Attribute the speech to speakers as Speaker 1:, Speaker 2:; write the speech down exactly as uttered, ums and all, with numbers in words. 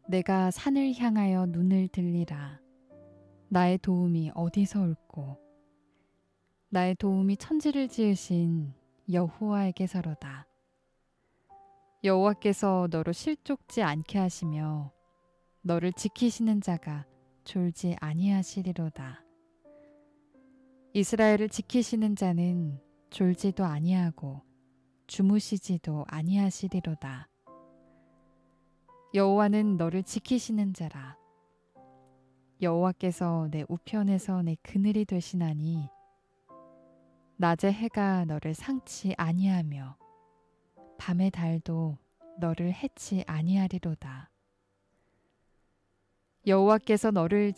Speaker 1: 내가 산을 향하여 눈을 들리라. 나의 도움이 어디서 올꼬? 나의 도움이 천지를 지으신 여호와에게서로다. 여호와께서 너를 실족지 않게 하시며 너를 지키시는 자가 졸지 아니하시리로다. 이스라엘을 지키시는 자는 졸지도 아니하고 주무시지도 아니하시리로다. 여호와는 너를 지키시는 자라. 여호와께서 내 우편에서 내 그늘이 되시나니 낮의 해가 너를 상치 아니하며 밤의 달도 너를 해치 아니하리로다. 여호와께서 너를